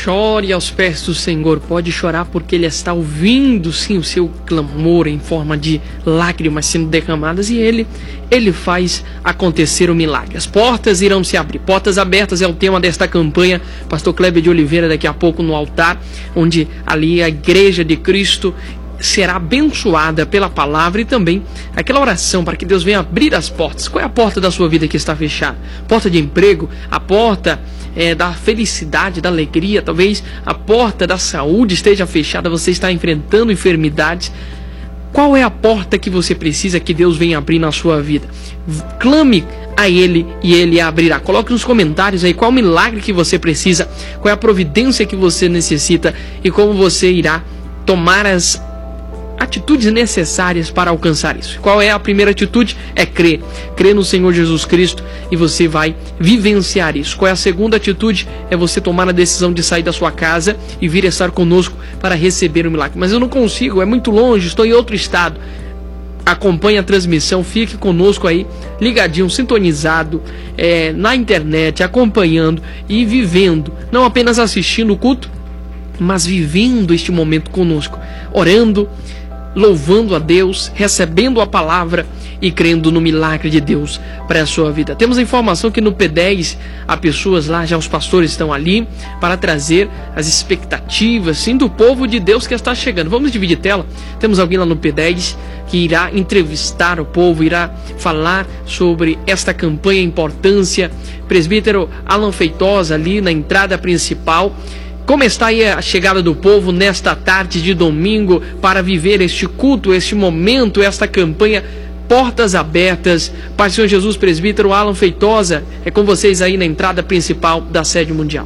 Chore aos pés do Senhor. Pode chorar porque Ele está ouvindo sim o seu clamor em forma de lágrimas sendo derramadas, e Ele faz acontecer o milagre. As portas irão se abrir. Portas abertas é o tema desta campanha. Pastor Kleber de Oliveira daqui a pouco no altar, onde ali a Igreja de Cristo será abençoada pela palavra e também aquela oração para que Deus venha abrir as portas. Qual é a porta da sua vida que está fechada? Porta de emprego, a porta da felicidade, da alegria, talvez a porta da saúde esteja fechada, você está enfrentando enfermidades. Qual é a porta que você precisa que Deus venha abrir na sua vida? Clame a Ele e Ele abrirá. Coloque nos comentários aí qual o milagre que você precisa, qual é a providência que você necessita e como você irá tomar as atitudes necessárias para alcançar isso. Qual é a primeira atitude? É crer. Crer no Senhor Jesus Cristo e você vai vivenciar isso. Qual é a segunda atitude? É você tomar a decisão de sair da sua casa e vir estar conosco para receber o milagre. Mas eu não consigo, é muito longe, estou em outro estado. Acompanhe a transmissão, fique conosco aí, ligadinho, sintonizado, na internet, acompanhando e vivendo, não apenas assistindo o culto, mas vivendo este momento conosco, orando, louvando a Deus, recebendo a palavra e crendo no milagre de Deus para a sua vida. Temos a informação que no P10 há pessoas lá, já os pastores estão ali para trazer as expectativas, sim, do povo de Deus que está chegando. Vamos dividir tela. Temos alguém lá no P10 que irá entrevistar o povo, irá falar sobre esta campanha, a importância. Presbítero Alan Feitosa ali na entrada principal. Como está aí a chegada do povo nesta tarde de domingo para viver este culto, este momento, esta campanha, portas abertas? Pai Senhor Jesus, presbítero Alan Feitosa, é com vocês aí na entrada principal da sede mundial.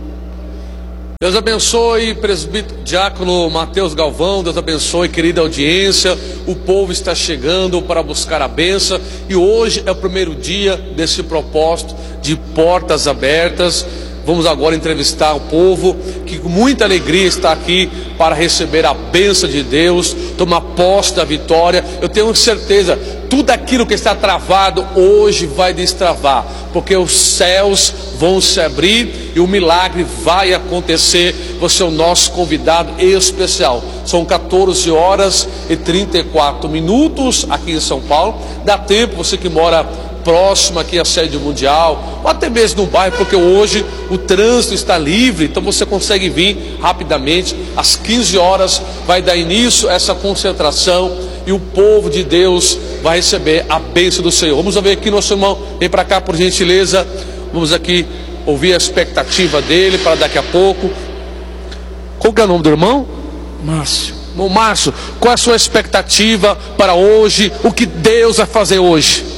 Deus abençoe, presbítero diácono Mateus Galvão, Deus abençoe, querida audiência. O povo está chegando para buscar a bênção e hoje é o primeiro dia desse propósito de portas abertas. Vamos agora entrevistar o povo que com muita alegria está aqui para receber a bênção de Deus, tomar posse da vitória. Eu tenho certeza, tudo aquilo que está travado hoje vai destravar, porque os céus vão se abrir e o milagre vai acontecer. Você é o nosso convidado especial. São 14 horas e 34 minutos aqui em São Paulo. Dá tempo, você que mora próximo aqui à sede mundial, ou até mesmo no bairro, porque hoje o trânsito está livre, então você consegue vir rapidamente. Às 15 horas vai dar início a essa concentração e o povo de Deus vai receber a bênção do Senhor. Vamos ver aqui nosso irmão, vem para cá por gentileza. Vamos aqui ouvir a expectativa dele para daqui a pouco. Qual que é o nome do irmão? Márcio. Irmão Márcio, qual é a sua expectativa para hoje? O que Deus vai fazer hoje?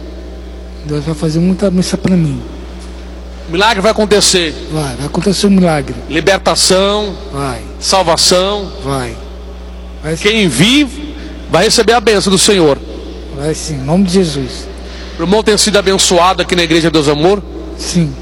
Deus vai fazer muita bênção para mim. O milagre vai acontecer. Vai acontecer um milagre. Libertação. Vai. Salvação. Vai. Quem vive vai receber a bênção do Senhor. Vai sim, em nome de Jesus. O irmão tem sido abençoado aqui na Igreja Deus Amor? Sim.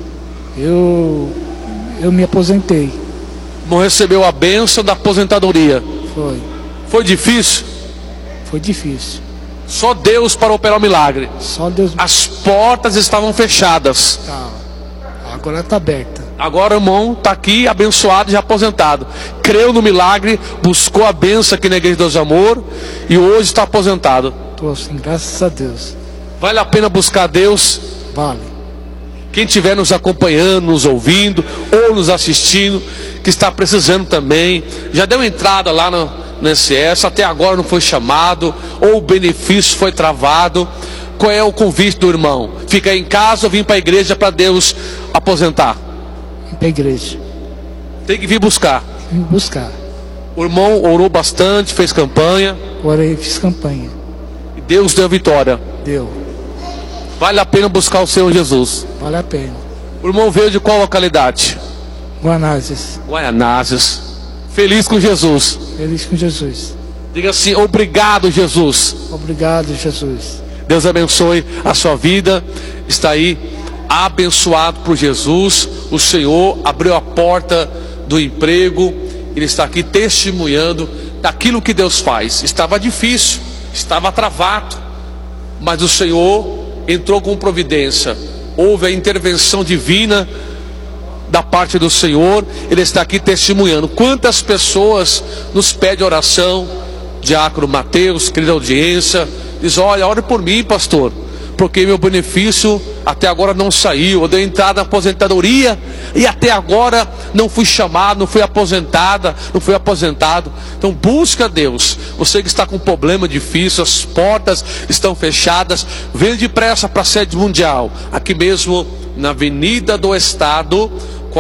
Eu me aposentei. O irmão recebeu a bênção da aposentadoria. Foi. Foi difícil? Foi difícil. Só Deus para operar o milagre. Só Deus. As portas estavam fechadas. Tá. Agora está aberta. Agora o irmão está aqui abençoado e já aposentado. Creu no milagre, buscou a bênção aqui na Igreja Deus Amor e hoje está aposentado. Estou assim, graças a Deus. Vale a pena buscar Deus? Vale. Quem estiver nos acompanhando, nos ouvindo ou nos assistindo, que está precisando também, já deu entrada lá no SS, até agora não foi chamado, ou o benefício foi travado. Qual é o convite do irmão? Fica em casa ou vir para a igreja para Deus aposentar? Vim para a igreja. Tem que vir buscar. Vim buscar. O irmão orou bastante, fez campanha. Orei, fiz campanha. E Deus deu vitória. Deu. Vale a pena buscar o Senhor Jesus. Vale a pena. O irmão veio de qual localidade? Guanazes. Guaianazes. Feliz com Jesus. Feliz com Jesus. Diga assim: obrigado, Jesus. Obrigado, Jesus. Deus abençoe a sua vida. Está aí abençoado por Jesus. O Senhor abriu a porta do emprego. Ele está aqui testemunhando daquilo que Deus faz. Estava difícil, estava travado, mas o Senhor entrou com providência. Houve a intervenção divina da parte do Senhor, Ele está aqui testemunhando. Quantas pessoas nos pedem oração, diácono Mateus, querida audiência, diz: olha, ore por mim, pastor, porque meu benefício até agora não saiu, eu dei entrada na aposentadoria e até agora não fui chamado, não fui aposentado. Então busca Deus. Você que está com um problema difícil, as portas estão fechadas, venha depressa para a sede mundial, aqui mesmo na Avenida do Estado,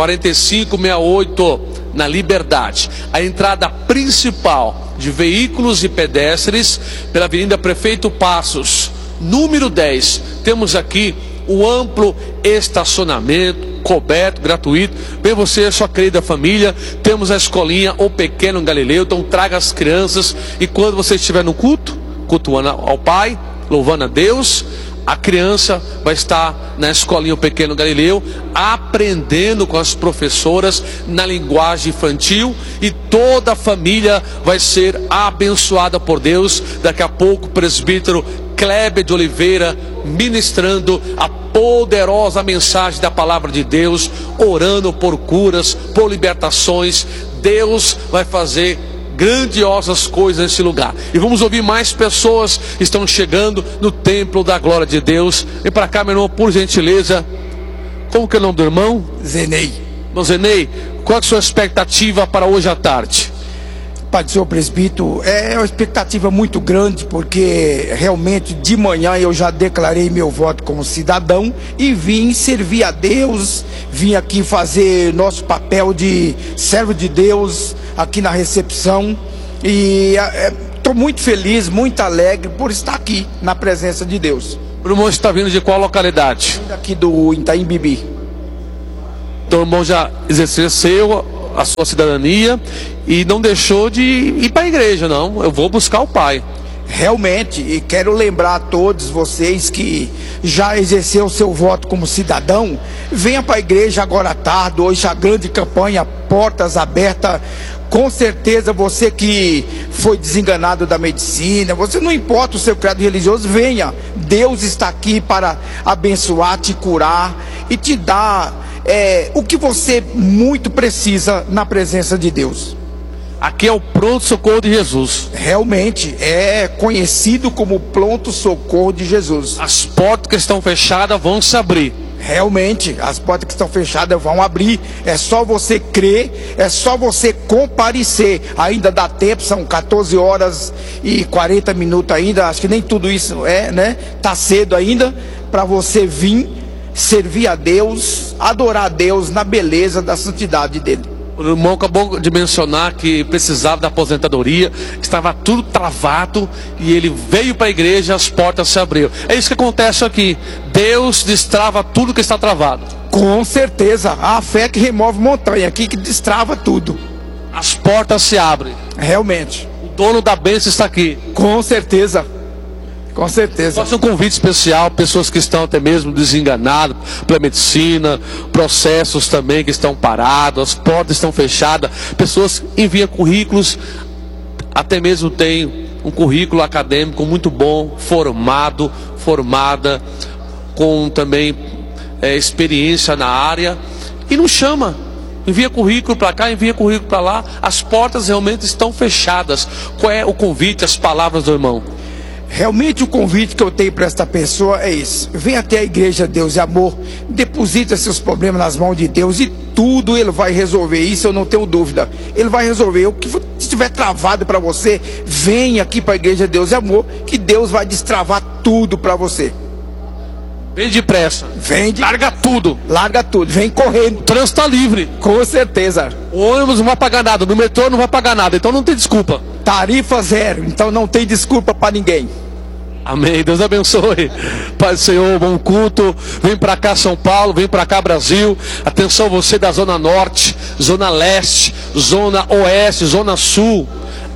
4568, na Liberdade. A entrada principal de veículos e pedestres pela Avenida Prefeito Passos, número 10. Temos aqui o amplo estacionamento, coberto, gratuito. Vem você e sua querida família. Temos a escolinha O Pequeno Galileu. Então traga as crianças. E quando você estiver no culto, cultuando ao Pai, louvando a Deus, a criança vai estar na escolinha O Pequeno Galileu, aprendendo com as professoras na linguagem infantil, e toda a família vai ser abençoada por Deus. Daqui a pouco o presbítero Kleber de Oliveira ministrando a poderosa mensagem da palavra de Deus, orando por curas, por libertações. Deus vai fazer grandiosas coisas nesse lugar. E vamos ouvir mais pessoas que estão chegando no templo da glória de Deus. Vem para cá, meu irmão, por gentileza. Como que é o nome do irmão? Zenei. Irmão Zenei, qual é a sua expectativa para hoje à tarde? Pai do Senhor presbítero, é uma expectativa muito grande, porque realmente de manhã eu já declarei meu voto como cidadão e vim servir a Deus, vim aqui fazer nosso papel de servo de Deus aqui na recepção, e estou muito feliz, muito alegre por estar aqui na presença de Deus. O irmão está vindo de qual localidade? Daqui do Itaim Bibi. Então o irmão já exerceu a sua cidadania e não deixou de ir para a igreja. Não, eu vou buscar o Pai. Realmente, e quero lembrar a todos vocês que já exerceu o seu voto como cidadão, venha para a igreja agora à tarde. Hoje a grande campanha, portas abertas. Com certeza você que foi desenganado da medicina, você não importa o seu credo religioso, venha. Deus está aqui para abençoar, te curar e te dar o que você muito precisa na presença de Deus. Aqui é o pronto-socorro de Jesus. Realmente é conhecido como pronto-socorro de Jesus. As portas que estão fechadas vão se abrir. Realmente, as portas que estão fechadas vão abrir. É só você crer, é só você comparecer. Ainda dá tempo, são 14 horas e 40 minutos ainda. Acho que nem tudo isso né? Tá cedo ainda para você vir servir a Deus, adorar a Deus na beleza da santidade dele. O irmão acabou de mencionar que precisava da aposentadoria, estava tudo travado, e ele veio para a igreja, as portas se abriram. É isso que acontece aqui. Deus destrava tudo que está travado. Com certeza, a fé que remove montanha, aqui que destrava tudo. As portas se abrem. Realmente. O dono da bênção está aqui. Com certeza. Com certeza. Faça um convite especial, pessoas que estão até mesmo desenganadas pela medicina, processos também que estão parados, as portas estão fechadas, pessoas enviam currículos, até mesmo tem um currículo acadêmico muito bom, formada, com também experiência na área, e não chama. Envia currículo para cá, envia currículo para lá. As portas realmente estão fechadas. Qual é o convite, as palavras do irmão? Realmente o convite que eu tenho para esta pessoa é isso: vem até a igreja Deus e Amor, deposita seus problemas nas mãos de Deus e tudo Ele vai resolver. Isso eu não tenho dúvida, Ele vai resolver. O que estiver travado para você, vem aqui para a igreja Deus e Amor, que Deus vai destravar tudo para você. Vem depressa. Larga tudo, vem correndo. O trânsito está livre. Com certeza. O ônibus não vai pagar nada, no metrô não vai pagar nada, então não tem desculpa. Tarifa zero, então não tem desculpa para ninguém. Amém, Deus abençoe. Pai do Senhor, bom culto. Vem para cá São Paulo, vem para cá Brasil. Atenção você da Zona Norte, Zona Leste, Zona Oeste, Zona Sul.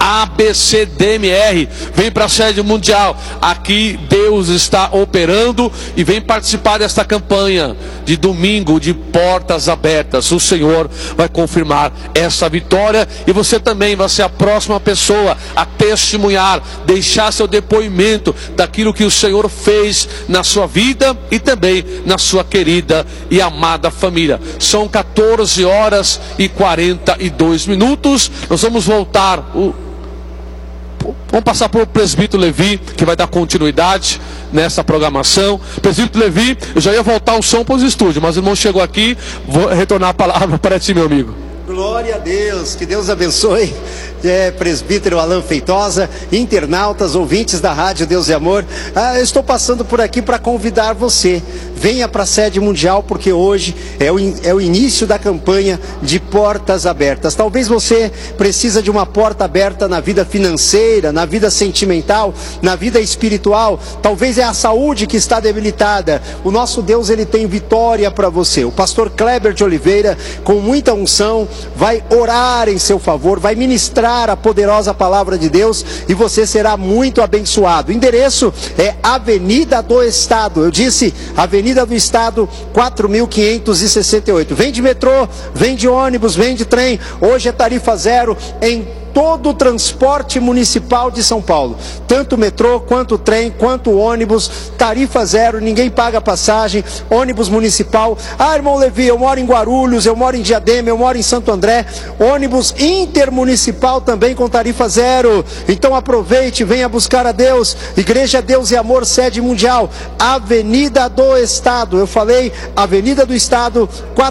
ABCDMR. Vem para a sede mundial. Aqui Deus está operando e vem participar desta campanha de domingo de portas abertas. O Senhor vai confirmar essa vitória e você também vai ser a próxima pessoa a testemunhar, deixar seu depoimento daquilo que o Senhor fez na sua vida e também na sua querida e amada família. São 14 horas e 42 minutos. Nós vamos voltar. Vamos passar para o presbítero Levi, que vai dar continuidade nessa programação. Presbítero Levi, eu já ia voltar o som para os estúdios, mas o irmão chegou aqui, vou retornar a palavra para ti, meu amigo. Glória a Deus, que Deus abençoe, presbítero Alan Feitosa, internautas, ouvintes da Rádio Deus e Amor. Eu estou passando por aqui para convidar você, venha para a sede mundial, porque hoje é o início da campanha de portas abertas. Talvez você precisa de uma porta aberta na vida financeira, na vida sentimental, na vida espiritual. Talvez é a saúde que está debilitada. O nosso Deus, ele tem vitória para você. O pastor Kleber de Oliveira, com muita unção, vai orar em seu favor, vai ministrar a poderosa palavra de Deus e você será muito abençoado. O endereço é Avenida do Estado. Eu disse Avenida do Estado 4568. Vem de metrô, vem de ônibus, vem de trem. Hoje é tarifa zero em todo o transporte municipal de São Paulo, tanto metrô, quanto trem, quanto ônibus, tarifa zero, ninguém paga passagem, ônibus municipal. Irmão Levi, eu moro em Guarulhos, eu moro em Diadema, eu moro em Santo André, ônibus intermunicipal também com tarifa zero. Então aproveite, venha buscar a Deus. Igreja Deus e Amor, sede mundial, Avenida do Estado. Eu falei Avenida do Estado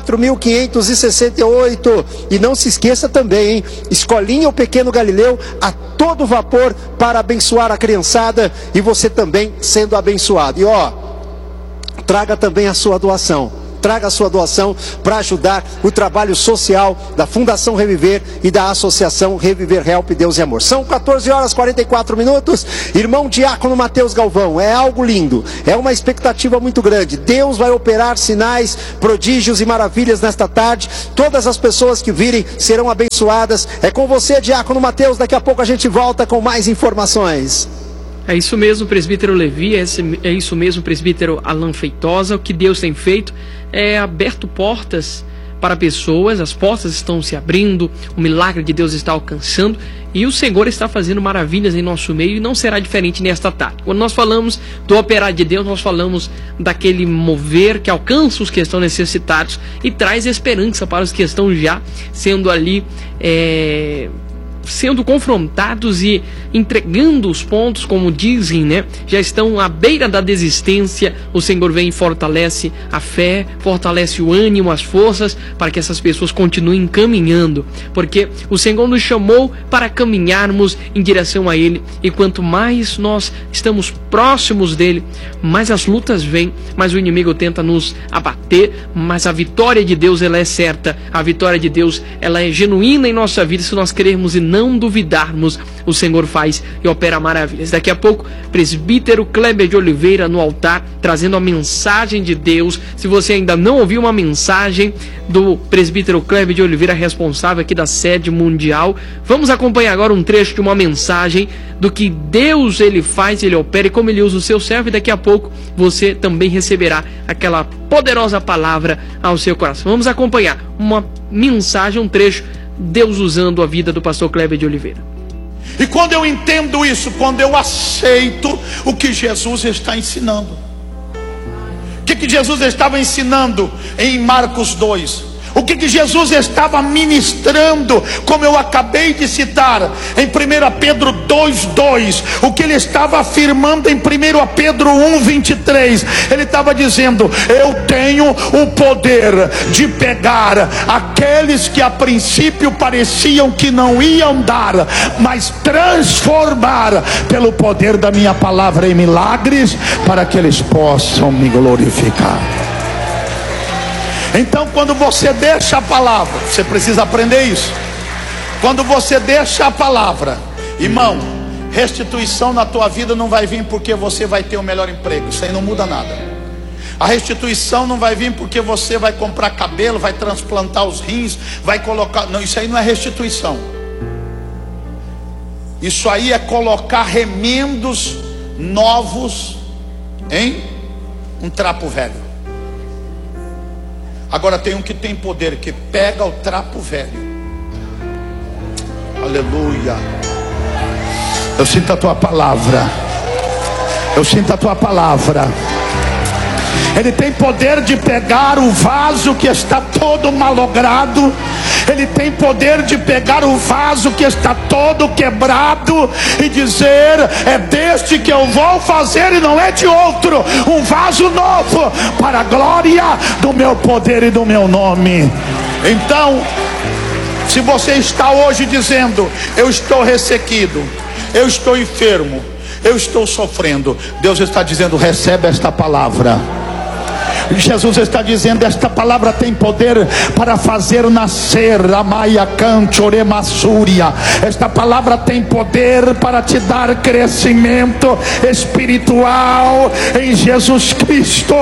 4568. E não se esqueça também, hein? Escolinha ou Pequeno Galileu a todo vapor para abençoar a criançada e você também sendo abençoado. E traga também a sua doação. Traga a sua doação para ajudar o trabalho social da Fundação Reviver e da Associação Reviver Help Deus e Amor. São 14 horas e 44 minutos. Irmão Diácono Mateus Galvão, é algo lindo, é uma expectativa muito grande. Deus vai operar sinais, prodígios e maravilhas nesta tarde. Todas as pessoas que virem serão abençoadas. É com você, Diácono Mateus. Daqui a pouco a gente volta com mais informações. É isso mesmo, presbítero Levi, é isso mesmo, presbítero Alan Feitosa. O que Deus tem feito é aberto portas para pessoas, as portas estão se abrindo, o milagre de Deus está alcançando e o Senhor está fazendo maravilhas em nosso meio e não será diferente nesta tarde. Quando nós falamos do operar de Deus, nós falamos daquele mover que alcança os que estão necessitados e traz esperança para os que estão já sendo ali sendo confrontados e entregando os pontos, como dizem, né? Já estão à beira da desistência. O Senhor vem e fortalece a fé, fortalece o ânimo, as forças, para que essas pessoas continuem caminhando, porque o Senhor nos chamou para caminharmos em direção a Ele, e quanto mais nós estamos próximos dEle, mais as lutas vêm, mais o inimigo tenta nos abater, mas a vitória de Deus, ela é certa, a vitória de Deus, ela é genuína em nossa vida, se nós querermos e não duvidarmos. O Senhor faz e opera maravilhas. Daqui a pouco, presbítero Kleber de Oliveira no altar, trazendo a mensagem de Deus. Se você ainda não ouviu uma mensagem do presbítero Kleber de Oliveira, responsável aqui da sede mundial, vamos acompanhar agora um trecho de uma mensagem do que Deus, Ele faz, Ele opera e como Ele usa o seu servo, e daqui a pouco você também receberá aquela poderosa palavra ao seu coração. Vamos acompanhar uma mensagem, um trecho, Deus usando a vida do pastor Kleber de Oliveira. E quando eu entendo isso, quando eu aceito o que Jesus está ensinando, o que Jesus estava ensinando em Marcos 2? O que Jesus estava ministrando, como eu acabei de citar, em 1 Pedro 2,2, o que ele estava afirmando em 1 Pedro 1,23, ele estava dizendo: eu tenho o poder de pegar aqueles que a princípio pareciam que não iam dar, mas transformar pelo poder da minha palavra em milagres, para que eles possam me glorificar. Então, quando você deixa a palavra, você precisa aprender isso. Quando você deixa a palavra, irmão, restituição na tua vida não vai vir porque você vai ter o melhor emprego. Isso aí não muda nada. A restituição não vai vir porque você vai comprar cabelo, vai transplantar os rins, vai colocar... Não, isso aí não é restituição. Isso aí é colocar remendos novos em um trapo velho. Agora tem um que tem poder, que pega o trapo velho. Aleluia. Eu sinto a tua palavra. Eu sinto a tua palavra. Ele tem poder de pegar o vaso que está todo malogrado. Ele tem poder de pegar o vaso que está todo quebrado e dizer: é deste que eu vou fazer e não é de outro, um vaso novo para a glória do meu poder e do meu nome. Então, se você está hoje dizendo: eu estou ressequido, eu estou enfermo, eu estou sofrendo, Deus está dizendo: recebe esta palavra. Jesus está dizendo: esta palavra tem poder para fazer nascer a Maia Cantoremassúria. Esta palavra tem poder para te dar crescimento espiritual em Jesus Cristo.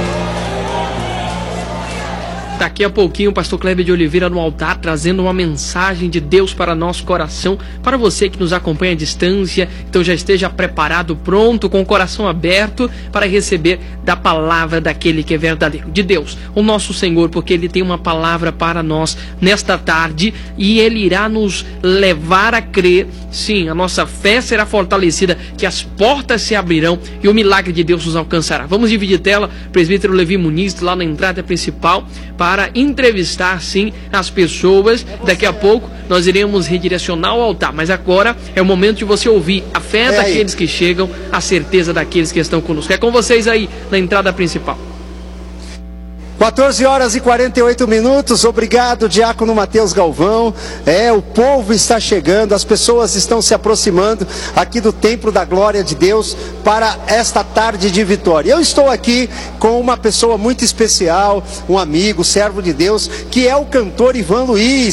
Daqui a pouquinho o pastor Kleber de Oliveira no altar, trazendo uma mensagem de Deus para nosso coração. Para você que nos acompanha à distância, então já esteja preparado, pronto, com o coração aberto para receber da palavra daquele que é verdadeiro, de Deus, o nosso Senhor, porque Ele tem uma palavra para nós nesta tarde e Ele irá nos levar a crer. Sim, a nossa fé será fortalecida, que as portas se abrirão e o milagre de Deus nos alcançará. Vamos dividir tela, presbítero Levi Muniz, lá na entrada principal, para entrevistar sim as pessoas. Daqui a pouco nós iremos redirecionar o altar, mas agora é o momento de você ouvir a fé daqueles que chegam, a certeza daqueles que estão conosco. É com vocês aí na entrada principal. 14 horas e 48 minutos, obrigado Diácono Mateus Galvão. O povo está chegando, as pessoas estão se aproximando aqui do Templo da Glória de Deus para esta tarde de vitória. Eu estou aqui com uma pessoa muito especial, um amigo, servo de Deus, que é o cantor Ivan Luiz,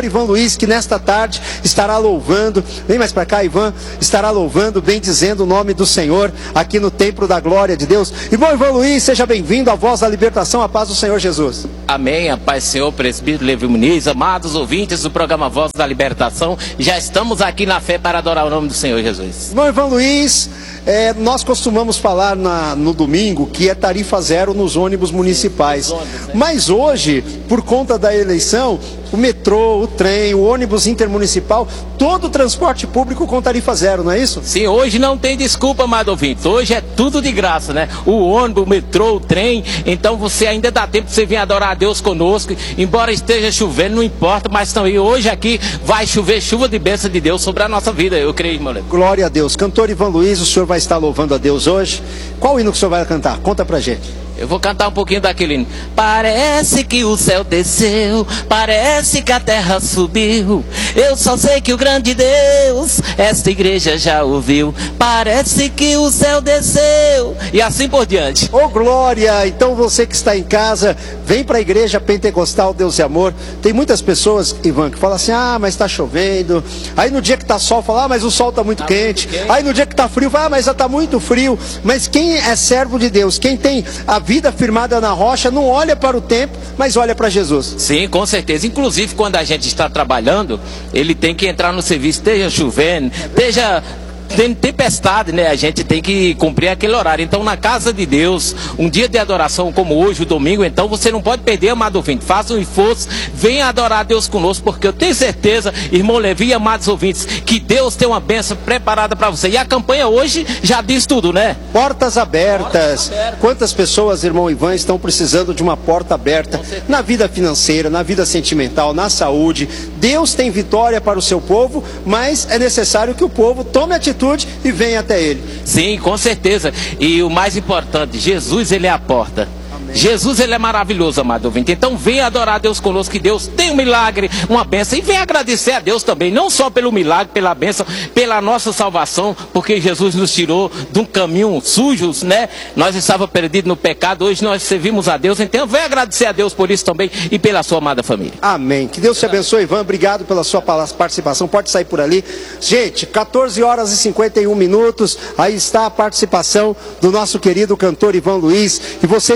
que nesta tarde estará louvando, vem mais para cá Ivan, estará louvando, bendizendo o nome do Senhor aqui no Templo da Glória de Deus. Irmão Ivan Luiz, seja bem-vindo à Voz da Libertação, a paz do Senhor Jesus. Amém, a paz do Senhor, presbítero Levi Muniz, amados ouvintes do programa Voz da Libertação, já estamos aqui na fé para adorar o nome do Senhor Jesus. Irmão Ivan Luiz, nós costumamos falar no domingo que é tarifa zero nos ônibus municipais, mas hoje, por conta da eleição, o metrô, o trem, o ônibus intermunicipal, todo o transporte público com tarifa zero, não é isso? Sim, hoje não tem desculpa, amado ouvinte, hoje é tudo de graça, né? O ônibus, o metrô, o trem, então você ainda dá tempo de você vir adorar a Deus conosco, embora esteja chovendo, não importa, mas também hoje aqui vai chover chuva de bênção de Deus sobre a nossa vida, eu creio, irmão. Glória a Deus. Cantor Ivan Luiz, o senhor vai estar louvando a Deus hoje. Qual hino que o senhor vai cantar? Conta pra gente. Eu vou cantar um pouquinho daquele hino. Parece que o céu desceu, parece que a terra subiu. Eu só sei que o grande Deus, esta igreja já ouviu. Parece que o céu desceu. E assim por diante. Ô glória! Então você que está em casa, vem para a igreja pentecostal Deus e Amor. Tem muitas pessoas, Ivan, que falam assim: ah, mas está chovendo. Aí no dia que está sol, fala: ah, mas o sol está muito quente. Aí no dia que está frio, fala: ah, mas já está muito frio. Mas quem é servo de Deus, quem tem a vida firmada na rocha, não olha para o tempo, mas olha para Jesus. Sim, com certeza. Inclusive quando a gente está trabalhando, ele tem que entrar no serviço, esteja chovendo, esteja tem tempestade, né? A gente tem que cumprir aquele horário. Então, na casa de Deus, um dia de adoração como hoje, o domingo, então você não pode perder, amado ouvinte. Faça um esforço, venha adorar a Deus conosco, porque eu tenho certeza, irmão Levi e amados ouvintes, que Deus tem uma bênção preparada para você. E a campanha hoje já diz tudo, né? Portas abertas. Quantas pessoas, irmão Ivan, estão precisando de uma porta aberta na vida financeira, na vida sentimental, na saúde? Deus tem vitória para o seu povo, mas é necessário que o povo tome atitude e venha até ele. Sim, com certeza. E o mais importante, Jesus, ele é a porta. Jesus, ele é maravilhoso, amado ouvinte. Então venha adorar a Deus conosco, que Deus tem um milagre, uma bênção. E venha agradecer a Deus também, não só pelo milagre, pela bênção, pela nossa salvação, porque Jesus nos tirou de um caminho sujo, né? Nós estávamos perdidos no pecado, hoje nós servimos a Deus. Então venha agradecer a Deus por isso também e pela sua amada família. Amém. Que Deus te abençoe, Ivan. Obrigado pela sua participação. Pode sair por ali. Gente, 14 horas e 51 minutos. Aí está a participação do nosso querido cantor Ivan Luiz. E você que está em casa,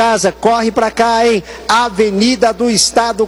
casa, corre para cá, hein? Avenida do Estado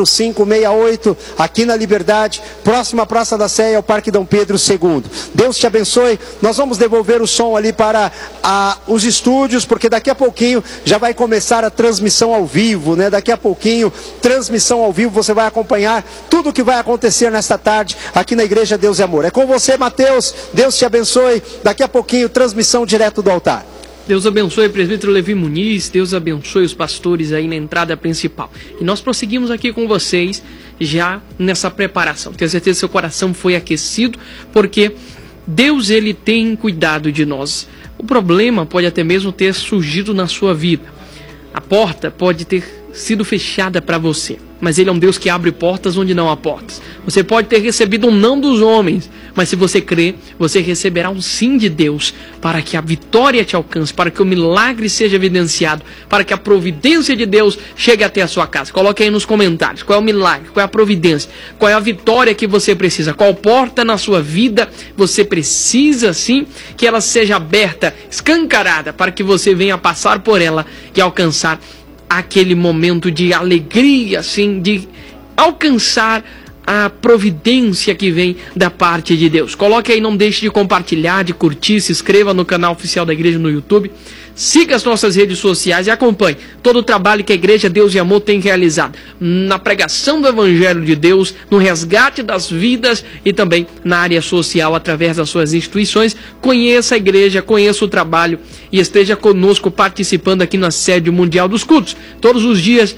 4568, aqui na Liberdade, próxima à Praça da Sé, ao Parque Dom Pedro II. Deus te abençoe. Nós vamos devolver o som ali para os estúdios, porque daqui a pouquinho já vai começar a transmissão ao vivo, né? Daqui a pouquinho, transmissão ao vivo, você vai acompanhar tudo o que vai acontecer nesta tarde aqui na Igreja Deus e Amor. É com você, Mateus. Deus te abençoe. Daqui a pouquinho, transmissão direto do altar. Deus abençoe o presbítero Levi Muniz, Deus abençoe os pastores aí na entrada principal. E nós prosseguimos aqui com vocês já nessa preparação. Tenho certeza que seu coração foi aquecido, porque Deus, ele tem cuidado de nós. O problema pode até mesmo ter surgido na sua vida. A porta pode ter sido fechada para você, mas ele é um Deus que abre portas onde não há portas. Você pode ter recebido um não dos homens, mas se você crer, você receberá um sim de Deus, para que a vitória te alcance, para que o milagre seja evidenciado, para que a providência de Deus chegue até a sua casa. Coloque aí nos comentários qual é o milagre, qual é a providência, qual é a vitória que você precisa, qual porta na sua vida você precisa sim que ela seja aberta, escancarada, para que você venha passar por ela e alcançar aquele momento de alegria, assim, de alcançar a providência que vem da parte de Deus. Coloque aí, não deixe de compartilhar, de curtir, se inscreva no canal oficial da igreja no YouTube, siga as nossas redes sociais e acompanhe todo o trabalho que a Igreja Deus e Amor tem realizado na pregação do Evangelho de Deus, no resgate das vidas e também na área social através das suas instituições. Conheça a igreja, conheça o trabalho e esteja conosco participando aqui na sede mundial dos cultos, todos os dias,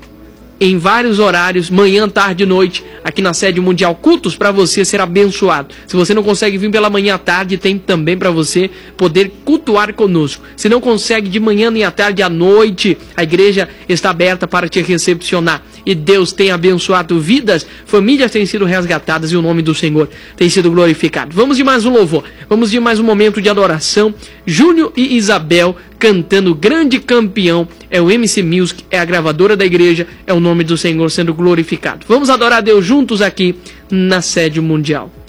em vários horários, manhã, tarde e noite, aqui na sede mundial, cultos para você ser abençoado. Se você não consegue vir pela manhã à tarde, tem também para você poder cultuar conosco. Se não consegue de manhã nem à tarde, à noite, a igreja está aberta para te recepcionar. E Deus tem abençoado vidas, famílias têm sido resgatadas e o nome do Senhor tem sido glorificado. Vamos de mais um louvor, vamos de mais um momento de adoração. Júnior e Isabel cantando Grande Campeão, é o MC Music, é a gravadora da igreja, é o nome do Senhor sendo glorificado. Vamos adorar a Deus juntos aqui na sede mundial.